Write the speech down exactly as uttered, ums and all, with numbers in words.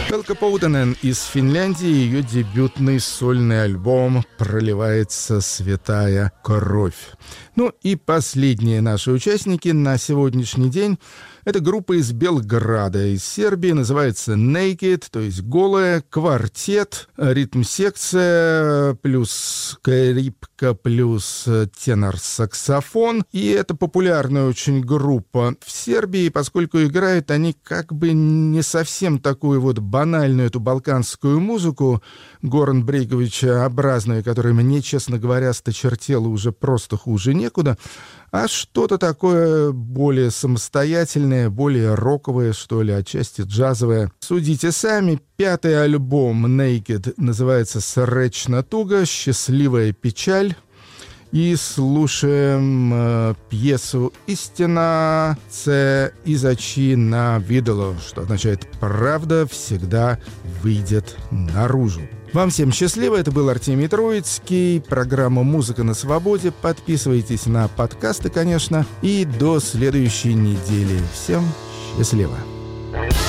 Велка Поутенен из Финляндии, ее дебютный сольный альбом «Проливается святая кровь». Ну и последние наши участники на сегодняшний день — это группа из Белграда, из Сербии, называется Naked, то есть голая, квартет, ритм-секция, плюс скрипка, плюс тенор-саксофон. И это популярная очень группа в Сербии, поскольку играют они как бы не совсем такую вот банальную эту балканскую музыку Горан Брейковича образную, которая мне, честно говоря, сточертела уже просто хуже некуда, а что-то такое более самостоятельное, более роковое, что ли, отчасти джазовое. Судите сами. Пятый альбом Naked называется «Сречна туга», «Счастливая печаль». И слушаем э, пьесу «Истина це изачи на видело», что означает «правда всегда выйдет наружу». Вам всем счастливо, это был Артемий Троицкий, программа «Музыка на свободе». Подписывайтесь на подкасты, конечно, и до следующей недели. Всем счастливо!